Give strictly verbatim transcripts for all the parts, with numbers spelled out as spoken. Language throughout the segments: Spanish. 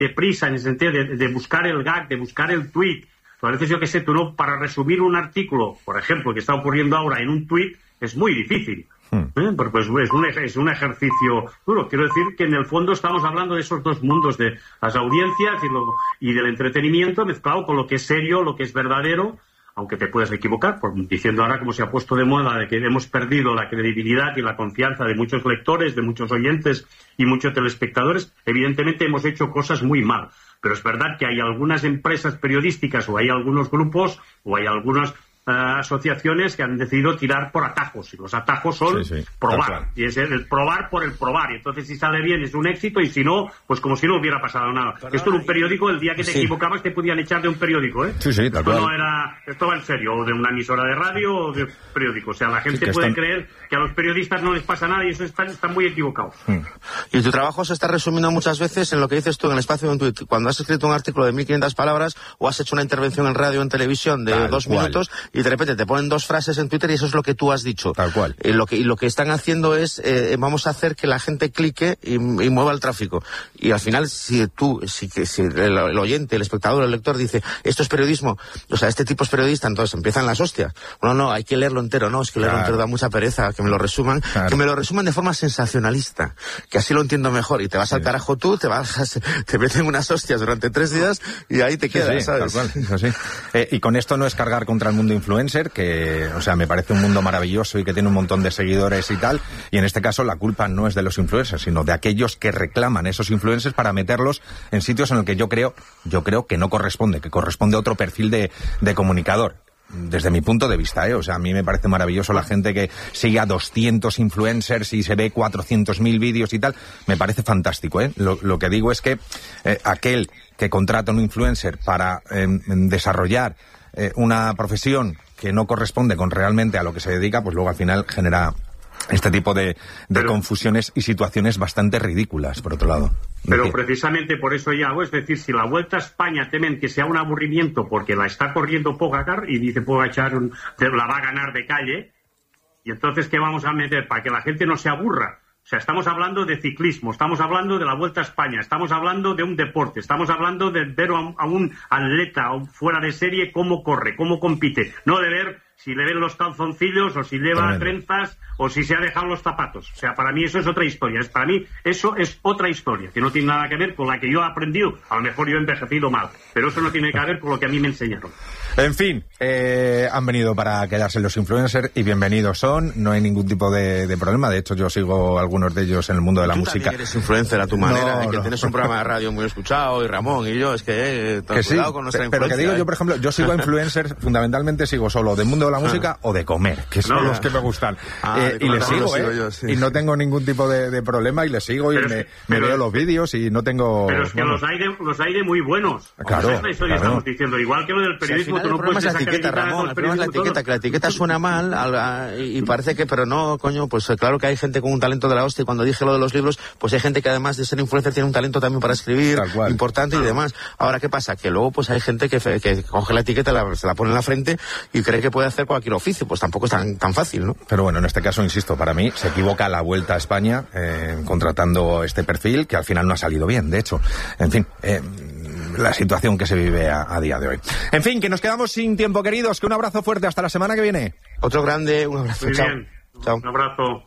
de prisa, en el sentido de, de buscar el gag, de buscar el tweet. A veces, yo qué sé, tú no, para resumir un artículo, por ejemplo, que está ocurriendo ahora en un tweet, es muy difícil. ¿Eh? Porque pues, es, un, es un ejercicio duro. Quiero decir que en el fondo estamos hablando de esos dos mundos, de las audiencias y, lo, y del entretenimiento, mezclado con lo que es serio, lo que es verdadero, aunque te puedes equivocar, por, diciendo ahora como se ha puesto de moda de que hemos perdido la credibilidad y la confianza de muchos lectores, de muchos oyentes y muchos telespectadores. Evidentemente hemos hecho cosas muy mal, pero es verdad que hay algunas empresas periodísticas o hay algunos grupos o hay algunas Uh, asociaciones que han decidido tirar por atajos, y los atajos son sí, sí, probar, y es el, el probar por el probar, y entonces si sale bien es un éxito, y si no, pues como si no hubiera pasado nada. Pero esto en un periódico, el día que te sí. equivocabas te podían echar de un periódico, ¿eh? Sí, sí, tal esto cual. no era, esto va en serio, o de una emisora de radio o de periódico, o sea, la gente sí, puede están... creer que a los periodistas no les pasa nada, y eso están, están muy equivocados. Hmm. Y tu trabajo se está resumiendo muchas veces en lo que dices tú en el espacio de un tuit. Cuando has escrito un artículo de mil quinientas palabras o has hecho una intervención en radio o en televisión de tal dos cual. minutos, y de repente te ponen dos frases en Twitter y eso es lo que tú has dicho. Tal cual. Y lo que, y lo que están haciendo es, eh, vamos a hacer que la gente clique y, y mueva el tráfico. Y al final, si tú, si, si el, el oyente, el espectador, el lector dice, esto es periodismo, o sea, este tipo es periodista, entonces empiezan las hostias. Bueno, no, hay que leerlo entero, no, es que leerlo claro. entero da mucha pereza, que me lo resuman, claro. que me lo resuman de forma sensacionalista, que así lo entiendo mejor, y te vas sí. al carajo tú, te vas, te meten unas hostias durante tres días y ahí te quedas, sí, sí, ¿sabes? Tal cual, así. Eh, y con esto no es cargar contra el mundo influencer, que, o sea, me parece un mundo maravilloso y que tiene un montón de seguidores y tal, y en este caso la culpa no es de los influencers, sino de aquellos que reclaman esos influencers para meterlos en sitios en el que yo creo, yo creo que no corresponde, que corresponde a otro perfil de, de comunicador. Desde mi punto de vista, ¿eh? O sea, a mí me parece maravilloso la gente que sigue a doscientos influencers y se ve cuatrocientos mil vídeos y tal. Me parece fantástico, ¿eh? Lo, lo que digo es que eh, aquel que contrata a un influencer para eh, desarrollar eh, una profesión que no corresponde con realmente a lo que se dedica, pues luego al final genera este tipo de, de pero, confusiones y situaciones bastante ridículas, por otro lado. Pero ¿de precisamente por eso ya hago? Es decir, si la Vuelta a España temen que sea un aburrimiento porque la está corriendo Pogacar y dice Pogacar un, la va a ganar de calle, y entonces ¿qué vamos a meter? Para que la gente no se aburra. O sea, estamos hablando de ciclismo, estamos hablando de la Vuelta a España, estamos hablando de un deporte, estamos hablando de ver a un, a un atleta fuera de serie cómo corre, cómo compite, no de ver si le ven los calzoncillos o si lleva Tremendo. trenzas o si se ha dejado los zapatos. O sea, para mí eso es otra historia. Es, para mí eso es otra historia, que no tiene nada que ver con la que yo he aprendido. A lo mejor yo he envejecido mal, pero eso no tiene que ver con lo que a mí me enseñaron. En fin, eh, han venido para quedarse los influencers y bienvenidos son. No hay ningún tipo de, de problema. De hecho, yo sigo a algunos de ellos en el mundo de la Tú música. Tú eres influencer a tu manera, no, que no. tienes un programa de radio muy escuchado, y Ramón y yo, es que, eh, que sí, con nuestra pero que digo ¿eh? yo, por ejemplo, yo sigo a influencers, fundamentalmente sigo solo del mundo de la música ah. o de comer, que son no, los que me gustan. Ah, eh, y les sigo, ¿eh? Yo, sí. Y no tengo ningún tipo de, de problema y les sigo y pero me, es que, me pero, veo los vídeos y no tengo... Pero es que bueno. los hay de, los hay de muy buenos. Claro, o sea, eso ya claro. estamos diciendo. Igual que lo del periodismo, si al tú no puedes la etiqueta, Ramón, el problema es la etiqueta, que la etiqueta suena mal a, a, y parece que, pero no, coño, pues claro que hay gente con un talento de la hostia, y cuando dije lo de los libros, pues hay gente que además de ser influencer tiene un talento también para escribir, importante y demás. Ahora, ¿qué pasa? Que luego pues hay gente que, que coge la etiqueta, la, se la pone en la frente y cree que puede hacer cualquier oficio, pues tampoco es tan, tan fácil, ¿no? Pero bueno, en este caso, insisto, para mí se equivoca la Vuelta a España eh, contratando este perfil, que al final no ha salido bien, de hecho. En fin, eh, la situación que se vive a, a día de hoy. En fin, que nos quedamos sin tiempo, queridos, que un abrazo fuerte, hasta la semana que viene. Otro grande, un abrazo. Muy Chao. bien. Chao. Un abrazo.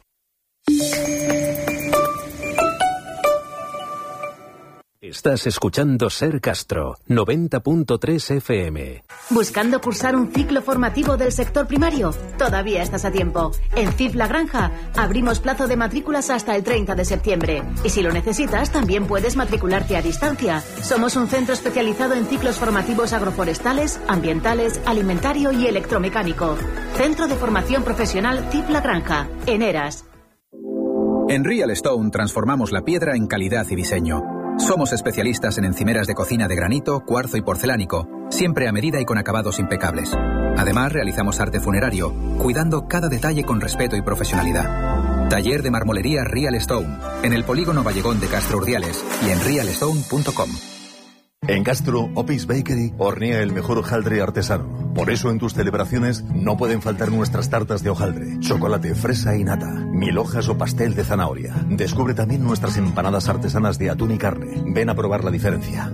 Estás escuchando Ser Castro, noventa punto tres F M. ¿Buscando cursar un ciclo formativo del sector primario? Todavía estás a tiempo. En C I F La Granja abrimos plazo de matrículas hasta el treinta de septiembre. Y si lo necesitas, también puedes matricularte a distancia. Somos un centro especializado en ciclos formativos agroforestales, ambientales, alimentario y electromecánico. Centro de Formación Profesional C I F La Granja, en Eras. En Real Stone transformamos la piedra en calidad y diseño. Somos especialistas en encimeras de cocina de granito, cuarzo y porcelánico, siempre a medida y con acabados impecables. Además, realizamos arte funerario, cuidando cada detalle con respeto y profesionalidad. Taller de marmolería Real Stone, en el polígono Vallegón de Castro Urdiales y en real stone punto com. En Castro, Opis Bakery hornea el mejor hojaldre artesano. Por eso en tus celebraciones no pueden faltar nuestras tartas de hojaldre, chocolate, fresa y nata, mil hojas o pastel de zanahoria. Descubre también nuestras empanadas artesanas de atún y carne. Ven a probar la diferencia.